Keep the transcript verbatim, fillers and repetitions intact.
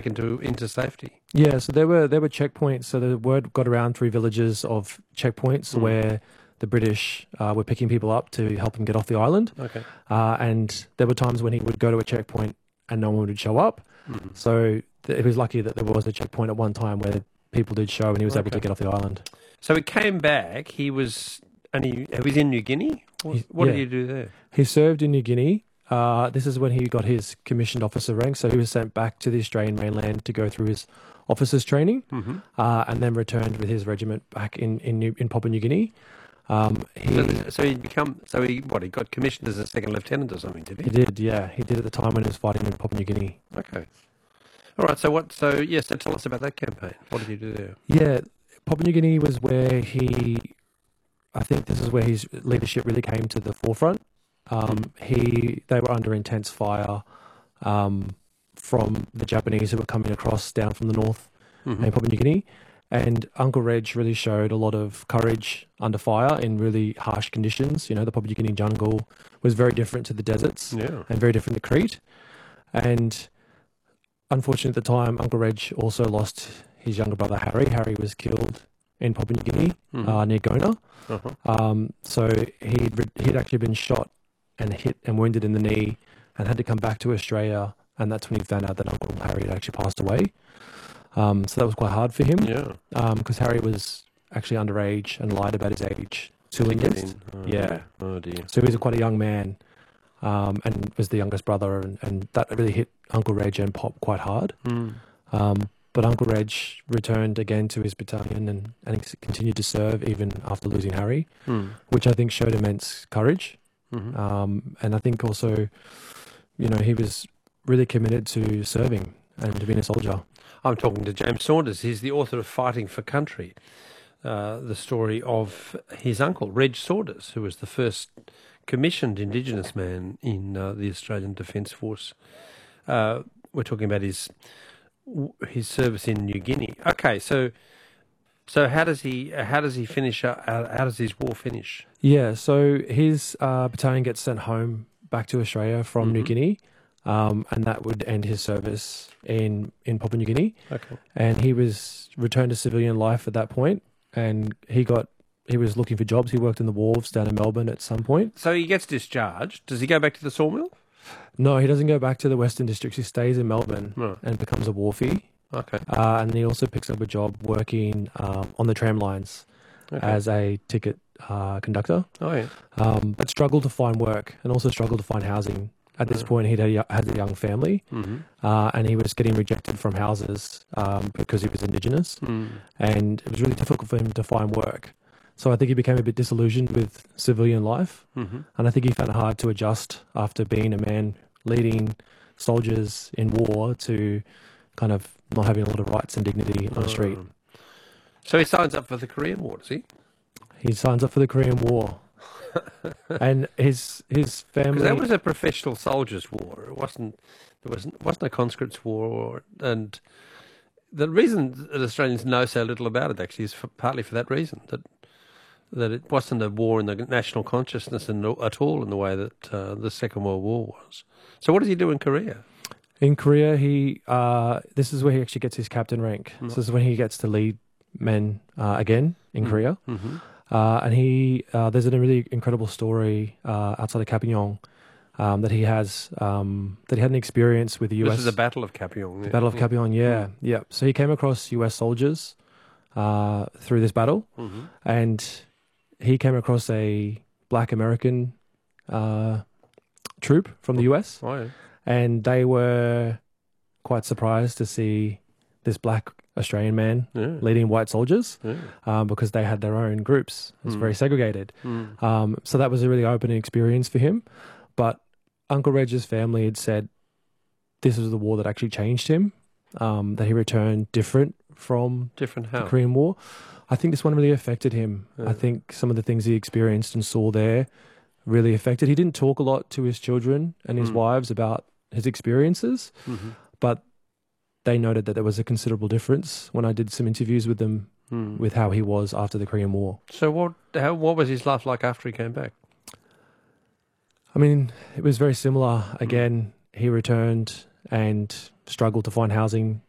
taken to into safety. Yeah, so there were there were checkpoints. So the word got around through villages of checkpoints Mm. where the British uh, were picking people up to help him get off the island. Okay. Uh, and there were times when he would go to a checkpoint and no one would show up. Mm. So th- it was lucky that there was a checkpoint at one time where people did show and he was able Okay. to get off the island. So he came back. He was and he, he was in New Guinea. What, He- what did yeah. he do there? He served in New Guinea. Uh, this is when he got his commissioned officer rank. So he was sent back to the Australian mainland to go through his officer's training, Mm-hmm. uh, and then returned with his regiment back in in, New, in Papua New Guinea. Um, he So, so he become so he what he got commissioned as a second lieutenant or something, did he? he did, yeah, he did at the time when he was fighting in Papua New Guinea. Okay. All right. So what? So yes. So tell us about that campaign. What did you do there? Yeah, Papua New Guinea was where he, I think this is where his leadership really came to the forefront. Um, he, they were under intense fire um, from the Japanese who were coming across down from the north Mm-hmm. in Papua New Guinea. And Uncle Reg really showed a lot of courage under fire in really harsh conditions. You know, the Papua New Guinea jungle was very different to the deserts Yeah. and very different to Crete. And unfortunately, at the time, Uncle Reg also lost his younger brother Harry. Harry was killed in Papua New Guinea Mhm. uh, near Gona. Uh-huh. Um, so he'd re- he'd actually been shot and hit and wounded in the knee, and had to come back to Australia. And that's when he found out that Uncle Harry had actually passed away. Um, so that was quite hard for him Yeah. because Harry was actually underage and lied about his age to To get Lincoln. in. Oh, Yeah. dear. Oh dear. So he was quite a young man, um, and was the youngest brother, and, and that really hit Uncle Reg and Pop quite hard. Mm. Um, but Uncle Reg returned again to his battalion and, and he continued to serve even after losing Harry, Mm. which I think showed immense courage. Mhm. Um, and I think also, you know, he was really committed to serving and to being a soldier. I'm talking to James Saunders. He's the author of Fighting for Country, uh, the story of his uncle, Reg Saunders, who was the first commissioned Indigenous man in uh, the Australian Defence Force. Uh, we're talking about his his service in New Guinea. Okay, so so how does he how does he finish? Uh, how does his war finish? Yeah, so his uh, battalion gets sent home back to Australia from New Mhm. Guinea, um, and that would end his service in, in Papua New Guinea. Okay. And he was returned to civilian life at that point, and he got he was looking for jobs. He worked in the wharves down in Melbourne at some point. So he gets discharged. Does he go back to the sawmill? No, he doesn't go back to the Western Districts. He stays in Melbourne No. and becomes a wharfie. Okay. Uh, and he also picks up a job working um, on the tram lines Okay. as a ticket uh, conductor, oh yeah. um, but struggled to find work and also struggled to find housing. At this Yeah. point, he'd had a, had a young family, Mm-hmm. uh, and he was getting rejected from houses um, because he was Indigenous, Mm. and it was really difficult for him to find work. So I think he became a bit disillusioned with civilian life, Mm-hmm. and I think he found it hard to adjust after being a man leading soldiers in war to kind of not having a lot of rights and dignity on the street. Um, So he signs up for the Korean War, does he? He signs up for the Korean War, and his his family. Because that was a professional soldiers' war. It wasn't. There wasn't wasn't a conscripts war, and the reason that Australians know so little about it actually is for, partly for that reason that that it wasn't a war in the national consciousness in, at all in the way that uh, the Second World War was. So what does he do in Korea? In Korea, he uh, this is where he actually gets his captain rank. Mm. So this is when he gets to lead men uh, again in Mm. Korea. Mm-hmm. Uh, and he uh, there's a really incredible story uh, outside of Kapyong um, that he has um, that he had an experience with the U S. This is the Battle of Kapyong. the Battle of Kapyong, yeah, yeah. So he came across U S soldiers uh, through this battle, Mm-hmm. and he came across a Black American uh, troop from the U S. Oh, yeah. And they were quite surprised to see this Black Australian man Yeah. leading white soldiers Yeah. um, because they had their own groups. It was Mm. very segregated. Mm. Um, so that was a really opening experience for him. But Uncle Reg's family had said this was the war that actually changed him, um, that he returned different from Different the how? Korean War. I think this one really affected him. Yeah. I think some of the things he experienced and saw there really affected. He didn't talk a lot to his children and his Mm. wives about his experiences, Mm-hmm. but they noted that there was a considerable difference when I did some interviews with them Mm. with how he was after the Korean War. So what? How? What was his life like after he came back? I mean, it was very similar. Again, he returned and struggled to find housing